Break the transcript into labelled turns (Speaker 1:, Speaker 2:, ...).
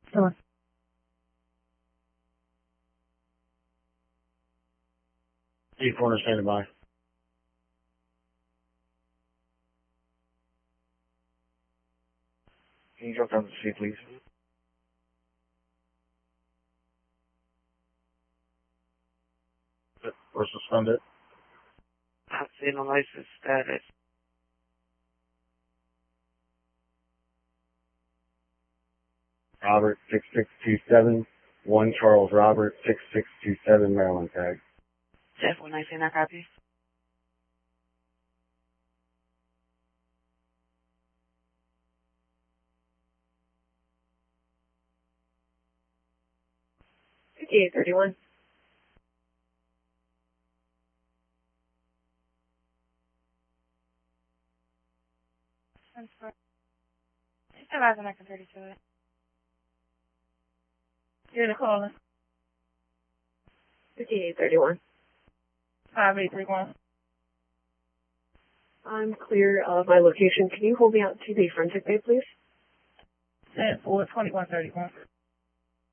Speaker 1: Come on.
Speaker 2: Eight corner standing by. Can you drop down to the seat, please? Or suspend it.
Speaker 3: Not seeing a license status.
Speaker 2: Robert 6627, 1 Charles Robert 6627, Maryland tag.
Speaker 3: 10-419, I copy.
Speaker 1: $58.31.
Speaker 4: Advising I can 32 it.
Speaker 1: You're in a caller. 58.31.
Speaker 4: 5831.
Speaker 1: I'm clear of my location. Can you hold me out to the forensic bay, please?
Speaker 4: 10-4-2131.